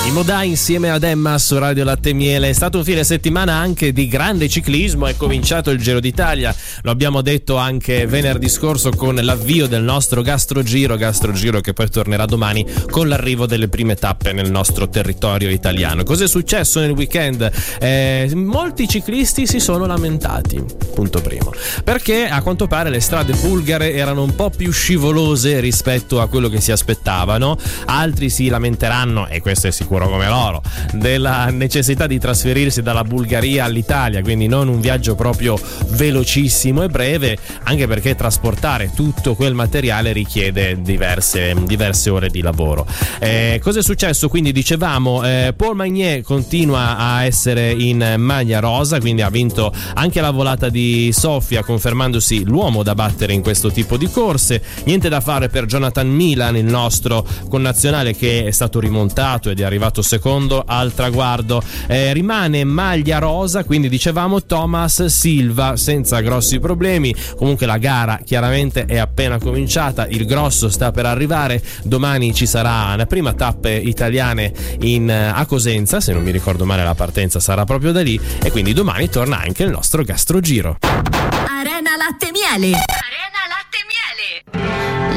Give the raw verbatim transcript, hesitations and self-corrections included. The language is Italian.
I Modà insieme ad Emma su Radio Latte e Miele. È stato un fine settimana anche di grande ciclismo, è cominciato il Giro d'Italia, lo abbiamo detto anche venerdì scorso con l'avvio del nostro Gastrogiro, Gastrogiro che poi tornerà domani con l'arrivo delle prime tappe nel nostro territorio italiano. Cos'è successo nel weekend? Eh, molti ciclisti si sono lamentati, punto primo, perché a quanto pare le strade bulgare erano un po' più scivolose rispetto a quello che si aspettavano. Altri si lamenteranno, e questo è sicuro come loro, della necessità di trasferirsi dalla Bulgaria all'Italia, quindi non un viaggio proprio velocissimo e breve, anche perché trasportare tutto quel materiale richiede diverse, diverse ore di lavoro. Eh, cosa è successo? Quindi dicevamo, eh, Paul Magnier continua a essere in maglia rosa, quindi ha vinto anche la volata di Sofia, confermandosi l'uomo da battere in questo tipo di corse. Niente da fare per Jonathan Milan, il nostro connazionale che è stato rimontato ed è arrivato secondo al traguardo. Eh, rimane maglia rosa, quindi dicevamo Thomas Silva senza grossi problemi. Comunque la gara chiaramente è appena cominciata, il grosso sta per arrivare. Domani ci sarà la prima tappe italiane in, a Cosenza, se non mi ricordo male la partenza sarà proprio da lì, e quindi domani torna anche il nostro Gastrogiro. Arena Latte e Miele.